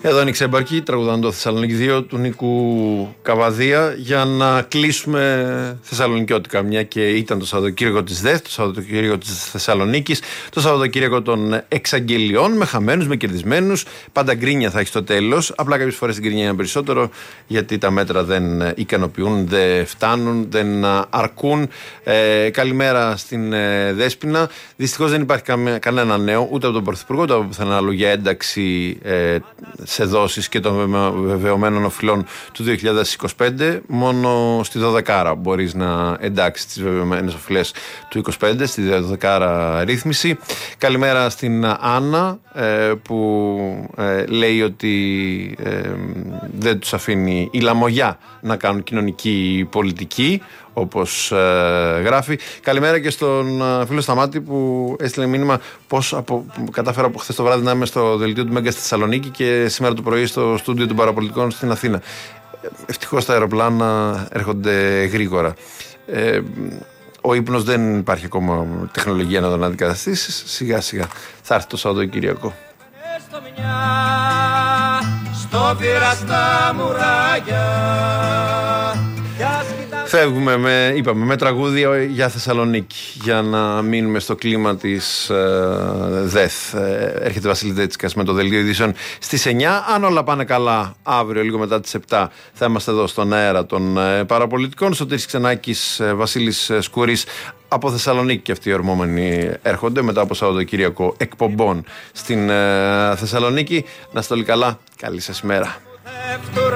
Εδώ είναι η Ξέμπαρκη, τραγουδάνε το Θεσσαλονίκη 2 του Νίκου Καβαδία, για να κλείσουμε θεσσαλονικιώτικα, μια και ήταν το Σαββατοκύριακο της ΔΕΘ, το Σαββατοκύριακο της Θεσσαλονίκης, το Σαββατοκύριακο των εξαγγελιών, με χαμένους, με κερδισμένους. Πάντα γκρίνια θα έχει στο τέλος. Απλά κάποιες φορές την γκρίνια είναι περισσότερο, γιατί τα μέτρα δεν ικανοποιούν, δεν φτάνουν, δεν αρκούν. Καλημέρα στην Δέσποινα. Δυστυχώς δεν υπάρχει κανένα νέο, ούτε από τον Πρωθυπουργό, ούτε από πουθενά άλλο, για ένταξη σε δόσεις και των βεβαιωμένων οφειλών του 2025. Μόνο στη 12άρα μπορείς να εντάξεις τις βεβαιωμένες οφειλές του 2025, στη 12άρα ρύθμιση. Καλημέρα στην Άννα, που λέει ότι δεν τους αφήνει η λαμογιά να κάνουν κοινωνική πολιτική, όπως γράφει. Καλημέρα και στον φίλο Σταμάτη, που έστειλε μήνυμα πως κατάφερα από χθες το βράδυ να είμαι στο δελτίο του Μέγκα στη Θεσσαλονίκη και σήμερα το πρωί στο στούντιο των παραπολιτικών στην Αθήνα. Ευτυχώς τα αεροπλάνα έρχονται γρήγορα. Ο ύπνος δεν υπάρχει ακόμα τεχνολογία να τον αντικαταστήσει. Σιγά σιγά θα έρθει το Σαββατοκύριακο. Φεύγουμε με τραγούδια για Θεσσαλονίκη, για να μείνουμε στο κλίμα της ΔΕΘ. Έρχεται Βασίλη Δέτσικας με το δελτίο ειδήσεων στις 9. Αν όλα πάνε καλά, αύριο λίγο μετά τις 7 θα είμαστε εδώ στον αέρα των παραπολιτικών. Σωτήρης Ξενάκης, Βασίλης Σκούρης. Από Θεσσαλονίκη και αυτοί οι ορμόμενοι έρχονται μετά από Σαββατοκύριακο εκπομπών στην Θεσσαλονίκη. Να είστε όλοι καλά. Καλή σας ημέρα.